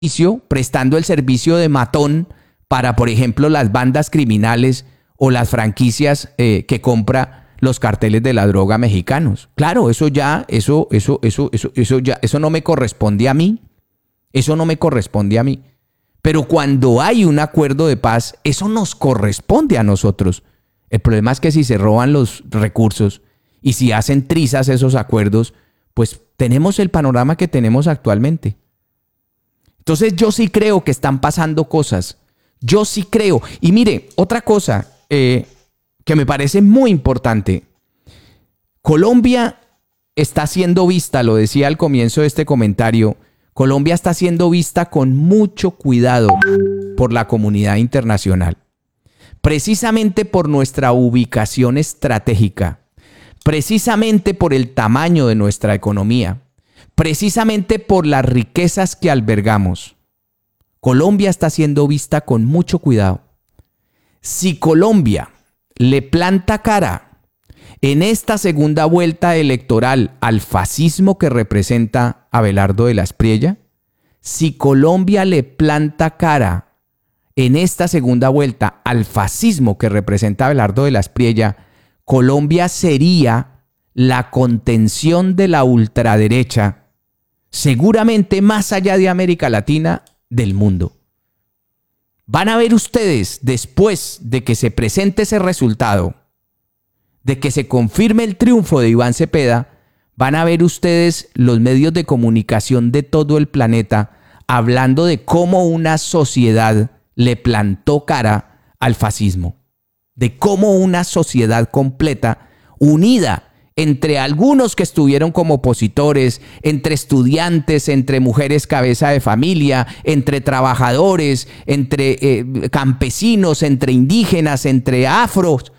prestando el servicio de matón para, por ejemplo, las bandas criminales o las franquicias que compra los carteles de la droga mexicanos. Claro, eso no me corresponde a mí. Eso no me corresponde a mí. Pero cuando hay un acuerdo de paz, eso nos corresponde a nosotros. El problema es que si se roban los recursos y si hacen trizas esos acuerdos, pues tenemos el panorama que tenemos actualmente. Entonces yo sí creo que están pasando cosas. Yo sí creo. Y mire, otra cosa que me parece muy importante. Colombia está siendo vista, lo decía al comienzo de este comentario, Colombia está siendo vista con mucho cuidado por la comunidad internacional. Precisamente por nuestra ubicación estratégica, precisamente por el tamaño de nuestra economía, precisamente por las riquezas que albergamos. Colombia está siendo vista con mucho cuidado. Si Colombia le planta cara en esta segunda vuelta electoral al fascismo que representa Abelardo de la Espriella, si Colombia le planta cara en esta segunda vuelta al fascismo que representa Abelardo de la Espriella, Colombia sería la contención de la ultraderecha, seguramente más allá de América Latina, del mundo. Van a ver ustedes, después de que se presente ese resultado, de que se confirme el triunfo de Iván Cepeda, van a ver ustedes los medios de comunicación de todo el planeta hablando de cómo una sociedad le plantó cara al fascismo, de cómo una sociedad completa, unida entre algunos que estuvieron como opositores, entre estudiantes, entre mujeres cabeza de familia, entre trabajadores, entre campesinos, entre indígenas, entre afros,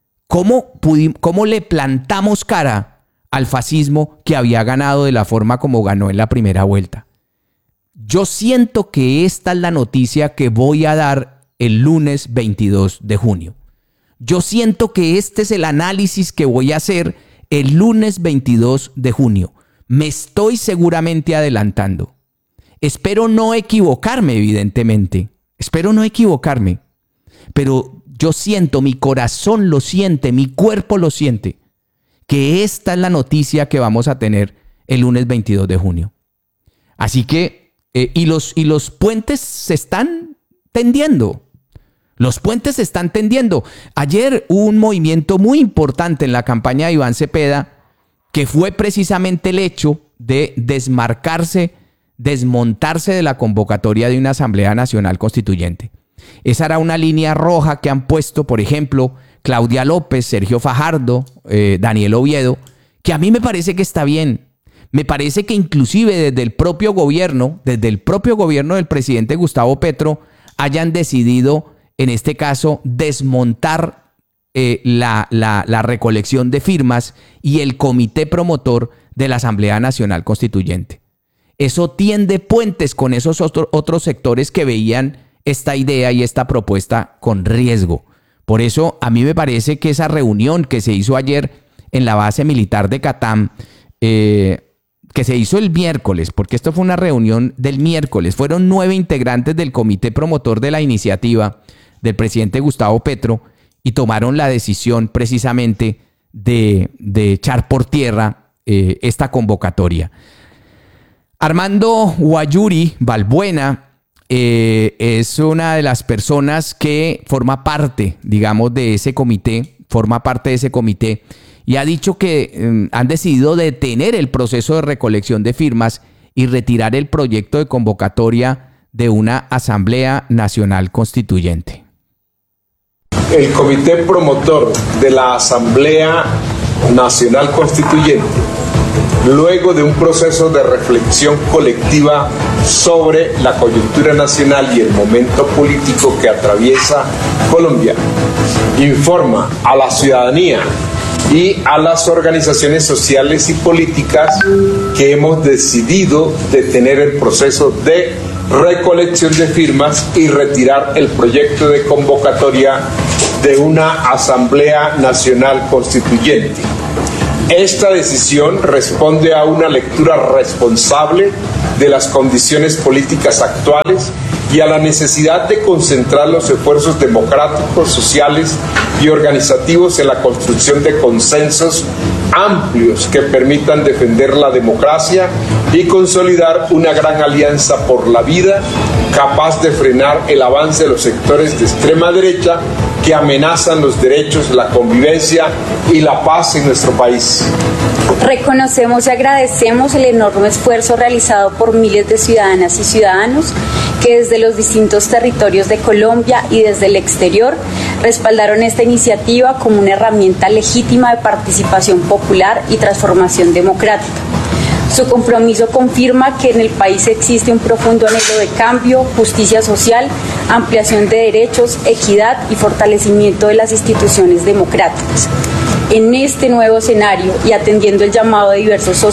¿cómo le plantamos cara al fascismo que había ganado de la forma como ganó en la primera vuelta? Yo siento que esta es la noticia que voy a dar el lunes 22 de junio. Yo siento que este es el análisis que voy a hacer el lunes 22 de junio. Me estoy seguramente adelantando. Espero no equivocarme, evidentemente. Espero no equivocarme. Pero yo siento, mi corazón lo siente, mi cuerpo lo siente, que esta es la noticia que vamos a tener el lunes 22 de junio. Así que, y los puentes se están tendiendo. Los puentes se están tendiendo. Ayer hubo un movimiento muy importante en la campaña de Iván Cepeda, que fue precisamente el hecho de desmontarse de la convocatoria de una Asamblea Nacional Constituyente. Esa era una línea roja que han puesto, por ejemplo, Claudia López, Sergio Fajardo, Daniel Oviedo, que a mí me parece que está bien. Me parece que inclusive desde el propio gobierno del presidente Gustavo Petro, hayan decidido, en este caso, desmontar la recolección de firmas y el comité promotor de la Asamblea Nacional Constituyente. Eso tiende puentes con esos otros sectores que veían esta idea y esta propuesta con riesgo. Por eso a mí me parece que esa reunión que se hizo ayer en la base militar de Catam, que se hizo el miércoles, porque esto fue una reunión del miércoles, fueron 9 integrantes del comité promotor de la iniciativa del presidente Gustavo Petro y tomaron la decisión precisamente de echar por tierra esta convocatoria. Armando Guayuri Balbuena es una de las personas que forma parte, digamos, de ese comité, y ha dicho que han decidido detener el proceso de recolección de firmas y retirar el proyecto de convocatoria de una Asamblea Nacional Constituyente. El comité promotor de la Asamblea Nacional Constituyente, luego de un proceso de reflexión colectiva sobre la coyuntura nacional y el momento político que atraviesa Colombia, informa a la ciudadanía y a las organizaciones sociales y políticas que hemos decidido detener el proceso de recolección de firmas y retirar el proyecto de convocatoria de una Asamblea Nacional Constituyente. Esta decisión responde a una lectura responsable de las condiciones políticas actuales y a la necesidad de concentrar los esfuerzos democráticos, sociales y organizativos en la construcción de consensos amplios que permitan defender la democracia y consolidar una gran alianza por la vida capaz de frenar el avance de los sectores de extrema derecha que amenazan los derechos, la convivencia y la paz en nuestro país. Reconocemos y agradecemos el enorme esfuerzo realizado por miles de ciudadanas y ciudadanos que desde los distintos territorios de Colombia y desde el exterior respaldaron esta iniciativa como una herramienta legítima de participación popular y transformación democrática. Su compromiso confirma que en el país existe un profundo anhelo de cambio, justicia social, ampliación de derechos, equidad y fortalecimiento de las instituciones democráticas. En este nuevo escenario y atendiendo el llamado de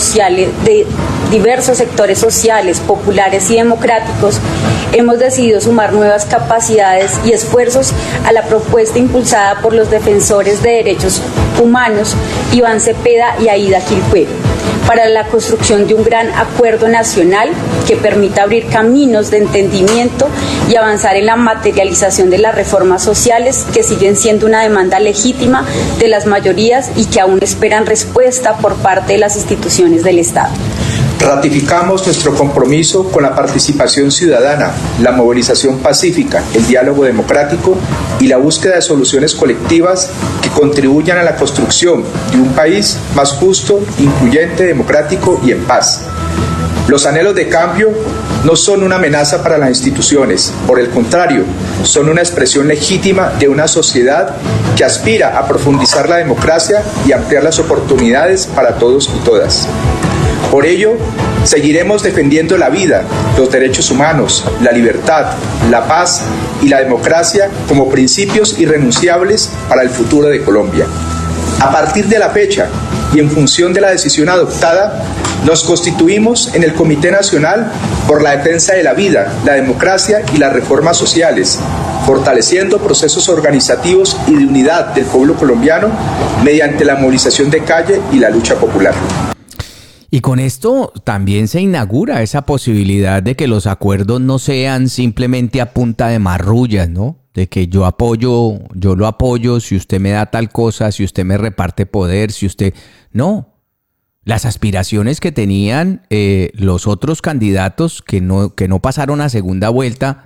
diversos sectores sociales, populares y democráticos, hemos decidido sumar nuevas capacidades y esfuerzos a la propuesta impulsada por los defensores de derechos humanos Iván Cepeda y Aida Quilpué, para la construcción de un gran acuerdo nacional que permita abrir caminos de entendimiento y avanzar en la materialización de las reformas sociales que siguen siendo una demanda legítima de las mayorías y que aún esperan respuesta por parte de las instituciones del Estado. Ratificamos nuestro compromiso con la participación ciudadana, la movilización pacífica, el diálogo democrático y la búsqueda de soluciones colectivas que contribuyan a la construcción de un país más justo, incluyente, democrático y en paz. Los anhelos de cambio no son una amenaza para las instituciones, por el contrario, son una expresión legítima de una sociedad que aspira a profundizar la democracia y ampliar las oportunidades para todos y todas. Por ello, seguiremos defendiendo la vida, los derechos humanos, la libertad, la paz y la democracia como principios irrenunciables para el futuro de Colombia. A partir de la fecha y en función de la decisión adoptada, nos constituimos en el Comité Nacional por la Defensa de la Vida, la Democracia y las Reformas Sociales, fortaleciendo procesos organizativos y de unidad del pueblo colombiano mediante la movilización de calle y la lucha popular. Y con esto también se inaugura esa posibilidad de que los acuerdos no sean simplemente a punta de marrullas, ¿no? De que yo lo apoyo, si usted me da tal cosa, si usted me reparte poder, si usted... No. Las aspiraciones que tenían los otros candidatos que no pasaron a segunda vuelta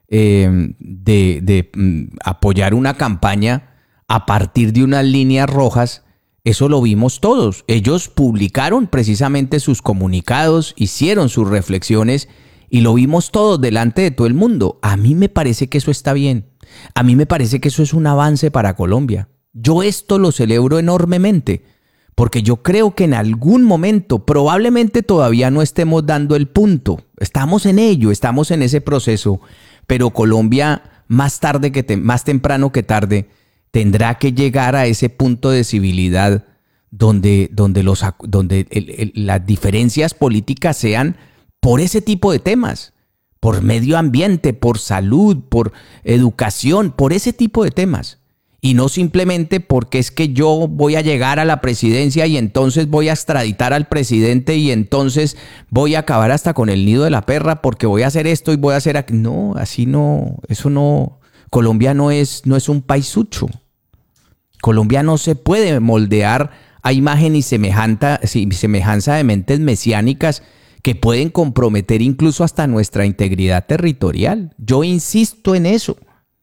de apoyar una campaña a partir de unas líneas rojas, eso lo vimos todos. Ellos publicaron precisamente sus comunicados, hicieron sus reflexiones y lo vimos todos delante de todo el mundo. A mí me parece que eso está bien. A mí me parece que eso es un avance para Colombia. Yo esto lo celebro enormemente porque yo creo que en algún momento, probablemente todavía no estemos dando el punto. Estamos en ello, estamos en ese proceso, pero Colombia más temprano que tarde tendrá que llegar a ese punto de civilidad donde las diferencias políticas sean por ese tipo de temas, por medio ambiente, por salud, por educación, por ese tipo de temas. Y no simplemente porque es que yo voy a llegar a la presidencia y entonces voy a extraditar al presidente y entonces voy a acabar hasta con el nido de la perra porque voy a hacer esto y voy a hacer aquello. No, así no, eso no. Colombia no es un paisucho. Colombia no se puede moldear a imagen y semejanza de mentes mesiánicas que pueden comprometer incluso hasta nuestra integridad territorial. Yo insisto en eso.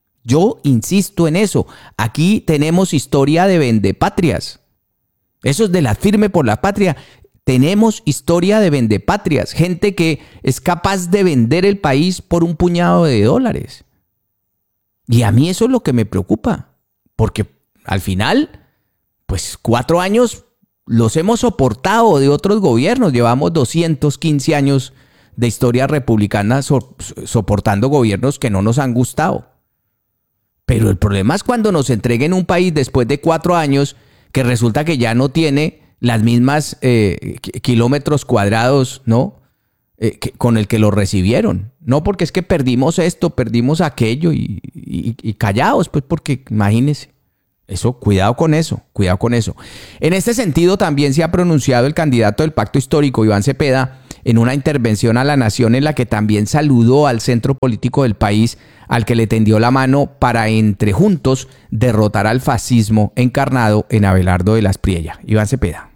Aquí tenemos historia de vendepatrias. Eso es de la firme por la patria. Tenemos historia de vendepatrias. Gente que es capaz de vender el país por un puñado de dólares. Y a mí eso es lo que me preocupa. Porque al final, pues 4 años los hemos soportado de otros gobiernos. Llevamos 215 años de historia republicana soportando gobiernos que no nos han gustado. Pero el problema es cuando nos entreguen un país después de 4 años que resulta que ya no tiene las mismas kilómetros cuadrados, ¿no? Con el que lo recibieron. No porque es que perdimos esto, perdimos aquello y callados, pues porque imagínense. Eso, cuidado con eso. En este sentido también se ha pronunciado el candidato del Pacto Histórico, Iván Cepeda, en una intervención a La Nación en la que también saludó al centro político del país, al que le tendió la mano para entre juntos derrotar al fascismo encarnado en Abelardo de la Espriella. Iván Cepeda.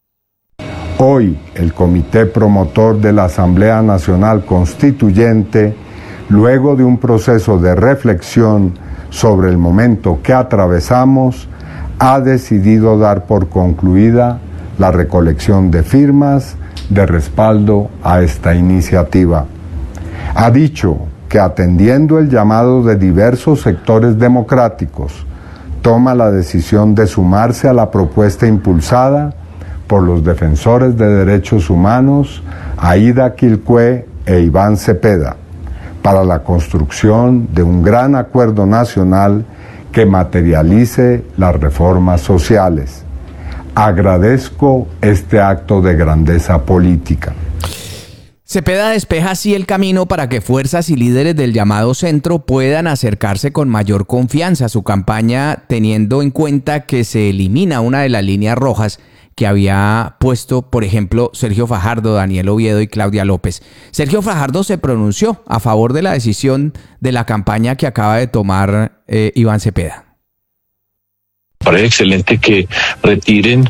Hoy el Comité Promotor de la Asamblea Nacional Constituyente, luego de un proceso de reflexión sobre el momento que atravesamos, ha decidido dar por concluida la recolección de firmas de respaldo a esta iniciativa. Ha dicho que atendiendo el llamado de diversos sectores democráticos, toma la decisión de sumarse a la propuesta impulsada por los defensores de derechos humanos Aida Quilpué e Iván Cepeda para la construcción de un gran acuerdo nacional que materialice las reformas sociales. Agradezco este acto de grandeza política. Cepeda despeja así el camino para que fuerzas y líderes del llamado centro puedan acercarse con mayor confianza a su campaña, teniendo en cuenta que se elimina una de las líneas rojas que había puesto, por ejemplo, Sergio Fajardo, Daniel Oviedo y Claudia López. Sergio Fajardo se pronunció a favor de la decisión de la campaña que acaba de tomar Iván Cepeda. Parece excelente que retiren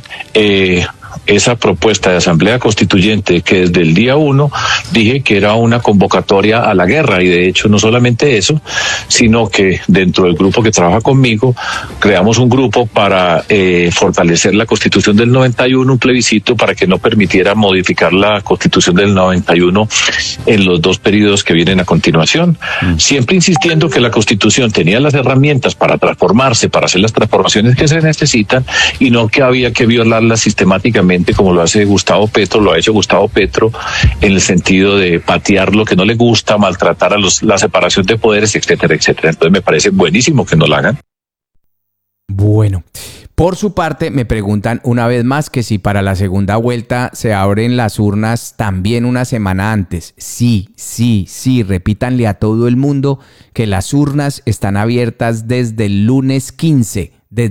esa propuesta de asamblea constituyente que desde el día 1 dije que era una convocatoria a la guerra, y de hecho no solamente eso, sino que dentro del grupo que trabaja conmigo creamos un grupo para fortalecer la Constitución del 91, un plebiscito para que no permitiera modificar la Constitución del 91 en los 2 periodos que vienen a continuación, siempre insistiendo que la Constitución tenía las herramientas para transformarse, para hacer las transformaciones que se necesitan, y no que había que violarlas sistemáticamente como lo hace Gustavo Petro, lo ha hecho Gustavo Petro, en el sentido de patear lo que no le gusta, maltratar a la separación de poderes, etcétera, etcétera. Entonces me parece buenísimo que no lo hagan. Bueno, por su parte me preguntan una vez más que si para la segunda vuelta se abren las urnas también una semana antes. Sí, repítanle a todo el mundo que las urnas están abiertas desde el lunes 15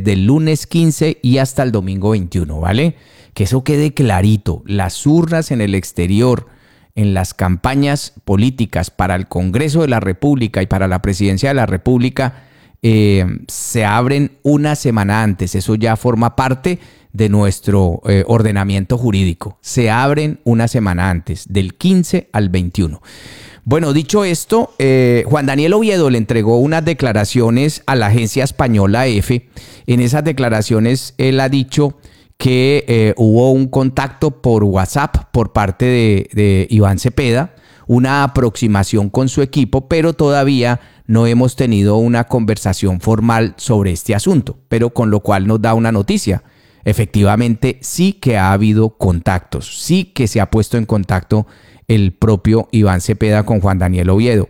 y hasta el domingo 21, ¿vale? Que eso quede clarito. Las urnas en el exterior, en las campañas políticas para el Congreso de la República y para la Presidencia de la República, se abren una semana antes. Eso ya forma parte de nuestro ordenamiento jurídico. Se abren una semana antes, del 15 al 21. Bueno, dicho esto, Juan Daniel Oviedo le entregó unas declaraciones a la agencia española EFE. En esas declaraciones él ha dicho que hubo un contacto por WhatsApp por parte de Iván Cepeda, una aproximación con su equipo, pero todavía no hemos tenido una conversación formal sobre este asunto, pero con lo cual nos da una noticia. Efectivamente, sí que ha habido contactos, sí que se ha puesto en contacto el propio Iván Cepeda con Juan Daniel Oviedo.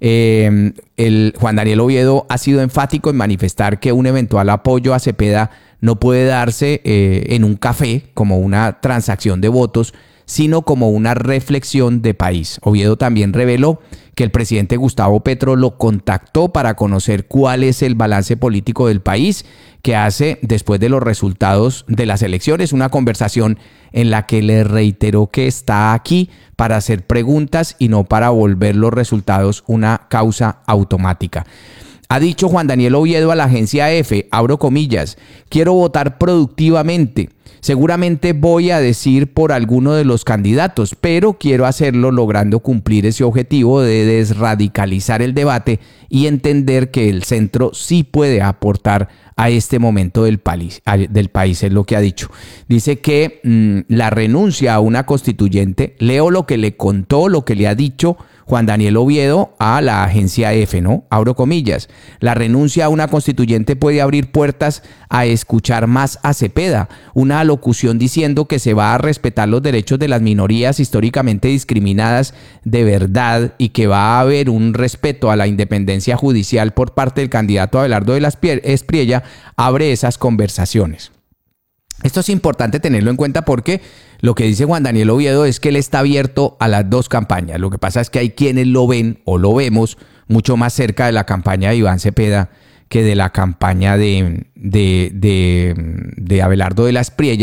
Juan Daniel Oviedo ha sido enfático en manifestar que un eventual apoyo a Cepeda no puede darse en un café como una transacción de votos, sino como una reflexión de país. Oviedo también reveló que el presidente Gustavo Petro lo contactó para conocer cuál es el balance político del país que hace después de los resultados de las elecciones, una conversación en la que le reiteró que está aquí para hacer preguntas y no para volver los resultados una causa automática. Ha dicho Juan Daniel Oviedo a la agencia EFE, abro comillas, quiero votar productivamente. Seguramente voy a decir por alguno de los candidatos, pero quiero hacerlo logrando cumplir ese objetivo de desradicalizar el debate y entender que el centro sí puede aportar a este momento del país, es lo que ha dicho. Dice que la renuncia a una constituyente, leo lo que le contó, lo que le ha dicho Juan Daniel Oviedo a la agencia EFE, ¿no? Abro comillas. La renuncia a una constituyente puede abrir puertas a escuchar más a Cepeda. Una alocución diciendo que se va a respetar los derechos de las minorías históricamente discriminadas de verdad y que va a haber un respeto a la independencia judicial por parte del candidato Abelardo de la Espriella, abre esas conversaciones. Esto es importante tenerlo en cuenta porque lo que dice Juan Daniel Oviedo es que él está abierto a las dos campañas. Lo que pasa es que hay quienes lo ven o lo vemos mucho más cerca de la campaña de Iván Cepeda que de la campaña de Abelardo de la Espriella,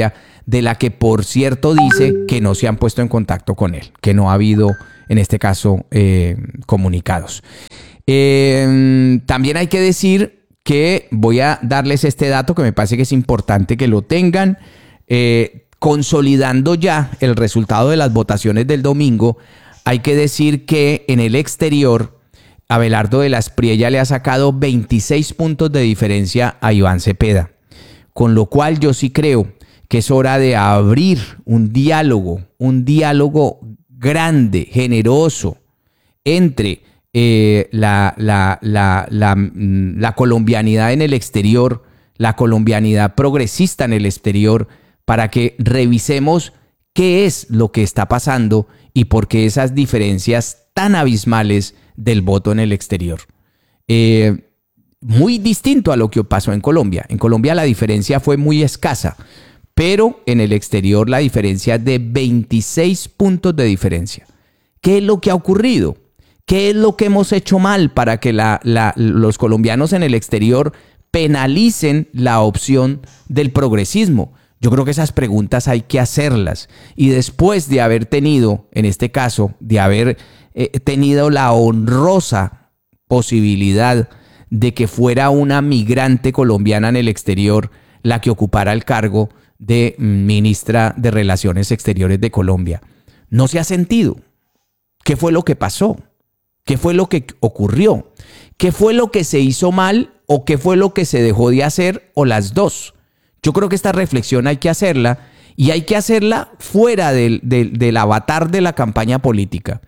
de la que por cierto dice que no se han puesto en contacto con él, que no ha habido en este caso comunicados. También hay que decir que voy a darles este dato que me parece que es importante que lo tengan. Consolidando ya el resultado de las votaciones del domingo, hay que decir que en el exterior Abelardo de la Espriella le ha sacado 26 puntos de diferencia a Iván Cepeda, con lo cual yo sí creo que es hora de abrir un diálogo grande, generoso, entre la colombianidad en el exterior, la colombianidad progresista en el exterior, para que revisemos qué es lo que está pasando y por qué esas diferencias tan abismales del voto en el exterior. Muy distinto a lo que pasó en Colombia. En Colombia la diferencia fue muy escasa, pero en el exterior la diferencia es de 26 puntos de diferencia. ¿Qué es lo que ha ocurrido? ¿Qué es lo que hemos hecho mal para que los colombianos en el exterior penalicen la opción del progresismo? Yo creo que esas preguntas hay que hacerlas. Y después de haber tenido, en este caso, de haber tenido la honrosa posibilidad de que fuera una migrante colombiana en el exterior la que ocupara el cargo de ministra de Relaciones Exteriores de Colombia, no se ha sentido. ¿Qué fue lo que pasó? ¿Qué fue lo que ocurrió? ¿Qué fue lo que se hizo mal o qué fue lo que se dejó de hacer o las dos? Yo creo que esta reflexión hay que hacerla y hay que hacerla fuera del avatar de la campaña política.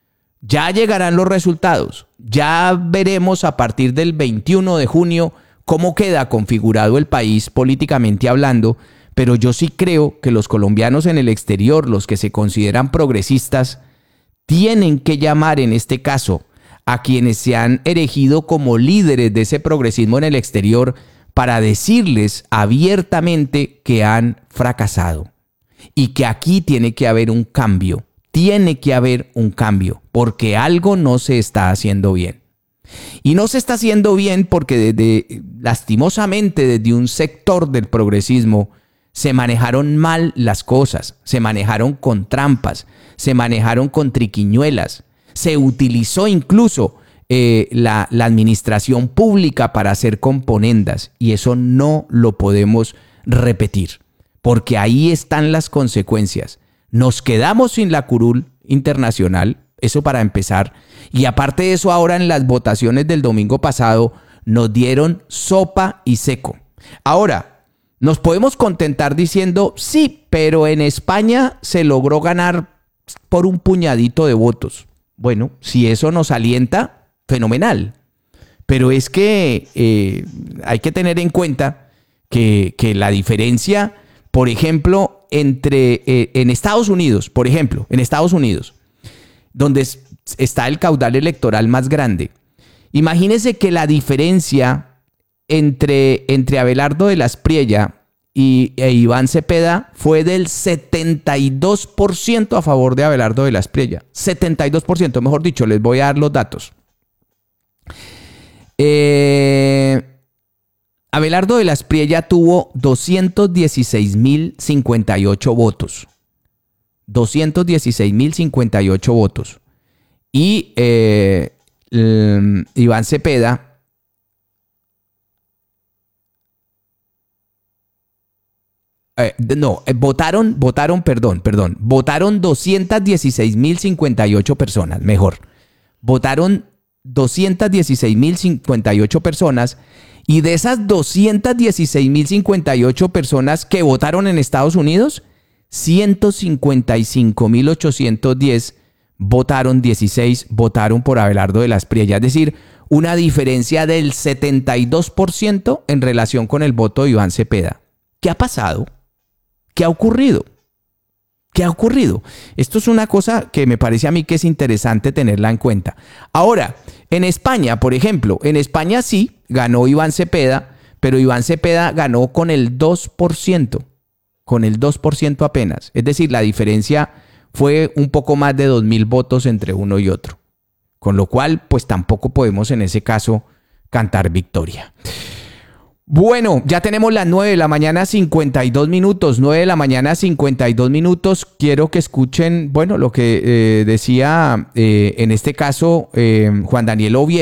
Ya llegarán los resultados, ya veremos a partir del 21 de junio cómo queda configurado el país políticamente hablando, pero yo sí creo que los colombianos en el exterior, los que se consideran progresistas, tienen que llamar en este caso a quienes se han erigido como líderes de ese progresismo en el exterior para decirles abiertamente que han fracasado y que aquí tiene que haber un cambio. Tiene que haber un cambio porque algo no se está haciendo bien. Y no se está haciendo bien porque lastimosamente desde un sector del progresismo se manejaron mal las cosas, se manejaron con trampas, se manejaron con triquiñuelas, se utilizó incluso la administración pública para hacer componendas y eso no lo podemos repetir porque ahí están las consecuencias. Nos quedamos sin la curul internacional, eso para empezar, y aparte de eso ahora en las votaciones del domingo pasado nos dieron sopa y seco. Ahora, nos podemos contentar diciendo, sí, pero en España se logró ganar por un puñadito de votos. Bueno, si eso nos alienta, fenomenal. Pero es que hay que tener en cuenta que la diferencia, por ejemplo, en Estados Unidos, por ejemplo, en Estados Unidos, donde está el caudal electoral más grande, imagínense que la diferencia entre Abelardo de la Espriella e Iván Cepeda fue del 72% a favor de Abelardo de la Espriella. 72%, mejor dicho, les voy a dar los datos. Abelardo de la Espriella tuvo 216.058 votos. 216.058 votos. Y Iván Cepeda votaron 216.058 personas, mejor. Votaron 216.058 personas y de esas 216.058 personas que votaron en Estados Unidos, 155.810 votaron, 16 votaron por Abelardo de la Espriella, es decir, una diferencia del 72% en relación con el voto de Iván Cepeda. ¿Qué ha pasado? ¿Qué ha ocurrido? ¿Qué ha ocurrido? Esto es una cosa que me parece a mí que es interesante tenerla en cuenta. Ahora, en España, por ejemplo, en España sí ganó Iván Cepeda, pero Iván Cepeda ganó con el 2%, con el 2% apenas. Es decir, la diferencia fue un poco más de 2.000 votos entre uno y otro. Con lo cual, pues tampoco podemos en ese caso cantar victoria. Bueno, ya tenemos las 9 de la mañana 52 minutos, 9 de la mañana 52 minutos. Quiero que escuchen, bueno, lo que decía en este caso Juan Daniel Oviedo.